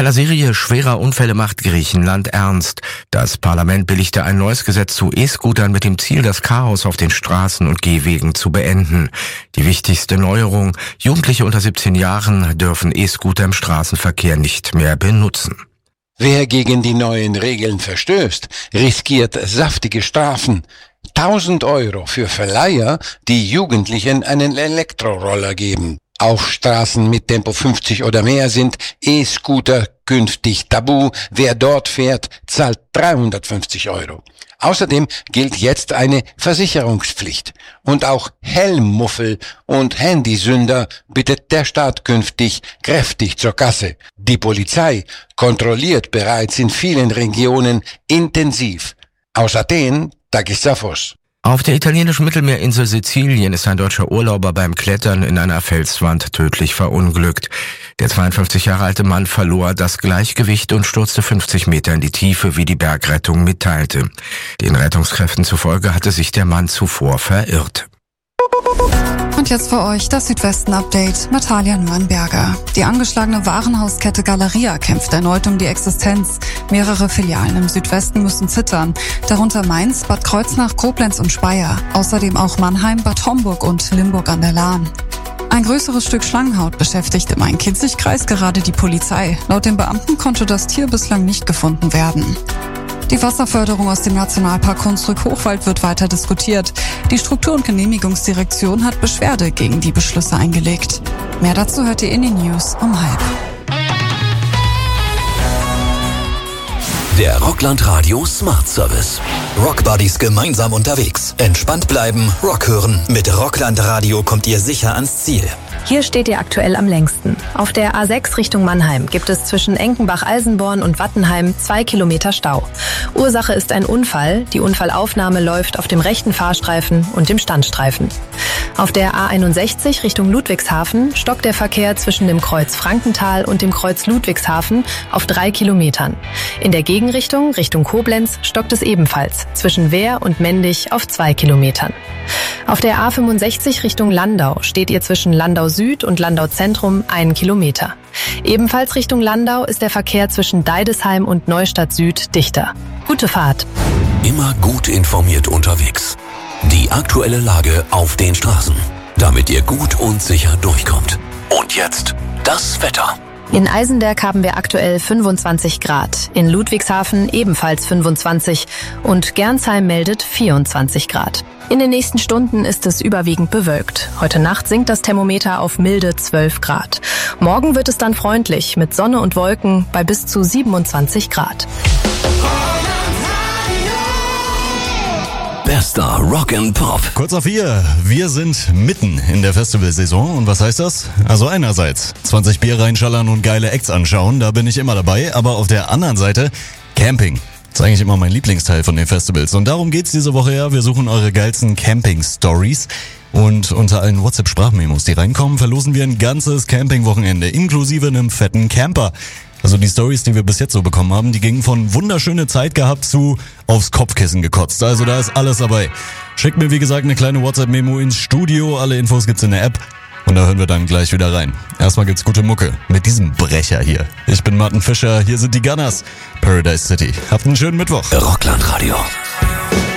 einer Serie schwerer Unfälle macht Griechenland ernst. Das Parlament billigte ein neues Gesetz zu E-Scootern mit dem Ziel, das Chaos auf den Straßen und Gehwegen zu beenden. Die wichtigste Neuerung: Jugendliche unter 17 Jahren dürfen E-Scooter im Straßenverkehr nicht mehr benutzen. Wer gegen die neuen Regeln verstößt, riskiert saftige Strafen. 1.000 € für Verleiher, die Jugendlichen einen Elektroroller geben. Auf Straßen mit Tempo 50 oder mehr sind E-Scooter künftig tabu. Wer dort fährt, zahlt 350 €. Außerdem gilt jetzt eine Versicherungspflicht. Und auch Helmmuffel und Handysünder bittet der Staat künftig kräftig zur Kasse. Die Polizei kontrolliert bereits in vielen Regionen intensiv. Aus Athen, Takis Zaphos. Auf der italienischen Mittelmeerinsel Sizilien ist ein deutscher Urlauber beim Klettern in einer Felswand tödlich verunglückt. Der 52 Jahre alte Mann verlor das Gleichgewicht und stürzte 50 Meter in die Tiefe, wie die Bergrettung mitteilte. Den Rettungskräften zufolge hatte sich der Mann zuvor verirrt. Und jetzt für euch das Südwesten-Update mit Talia Nürnberger. Die angeschlagene Warenhauskette Galeria kämpft erneut um die Existenz. Mehrere Filialen im Südwesten müssen zittern. Darunter Mainz, Bad Kreuznach, Koblenz und Speyer. Außerdem auch Mannheim, Bad Homburg und Limburg an der Lahn. Ein größeres Stück Schlangenhaut beschäftigt im Main-Kinzig-Kreis gerade die Polizei. Laut den Beamten konnte das Tier bislang nicht gefunden werden. Die Wasserförderung aus dem Nationalpark Hunsrück-Hochwald wird weiter diskutiert. Die Struktur- und Genehmigungsdirektion hat Beschwerde gegen die Beschlüsse eingelegt. Mehr dazu hört ihr in den News um 12:30. Der Rockland Radio Smart Service. Rockbuddies gemeinsam unterwegs. Entspannt bleiben, Rock hören. Mit Rockland Radio kommt ihr sicher ans Ziel. Hier steht ihr aktuell am längsten. Auf der A6 Richtung Mannheim gibt es zwischen Enkenbach-Alsenborn und Wattenheim 2 Kilometer Stau. Ursache ist ein Unfall. Die Unfallaufnahme läuft auf dem rechten Fahrstreifen und dem Standstreifen. Auf der A61 Richtung Ludwigshafen stockt der Verkehr zwischen dem Kreuz Frankenthal und dem Kreuz Ludwigshafen auf 3 Kilometern. In der Gegenrichtung, Richtung Koblenz, stockt es ebenfalls zwischen Wehr und Mendig auf 2 Kilometern. Auf der A65 Richtung Landau steht ihr zwischen Landau Süd und Landau Zentrum 1 Kilometer. Ebenfalls Richtung Landau ist der Verkehr zwischen Deidesheim und Neustadt Süd dichter. Gute Fahrt. Immer gut informiert unterwegs. Die aktuelle Lage auf den Straßen, damit ihr gut und sicher durchkommt. Und jetzt das Wetter. In Eisenberg haben wir aktuell 25 Grad, in Ludwigshafen ebenfalls 25 und Gernsheim meldet 24 Grad. In den nächsten Stunden ist es überwiegend bewölkt. Heute Nacht sinkt das Thermometer auf milde 12 Grad. Morgen wird es dann freundlich mit Sonne und Wolken bei bis zu 27 Grad. Bester Rock and Pop. Kurz auf 4. Wir sind mitten in der Festivalsaison. Und was heißt das? Also einerseits 20 Bier reinschallern und geile Acts anschauen, da bin ich immer dabei. Aber auf der anderen Seite Camping. Das ist eigentlich immer mein Lieblingsteil von den Festivals. Und darum geht's diese Woche ja. Wir suchen eure geilsten Camping-Stories. Und unter allen WhatsApp-Sprachmemos, die reinkommen, verlosen wir ein ganzes Camping-Wochenende, inklusive einem fetten Camper. Also die Stories, die wir bis jetzt so bekommen haben, die gingen von wunderschöne Zeit gehabt zu aufs Kopfkissen gekotzt. Also da ist alles dabei. Schickt mir wie gesagt eine kleine WhatsApp-Memo ins Studio. Alle Infos gibt's in der App. Und da hören wir dann gleich wieder rein. Erstmal gibt's gute Mucke mit diesem Brecher hier. Ich bin Martin Fischer, hier sind die Gunners. Paradise City. Habt einen schönen Mittwoch. Rockland Radio.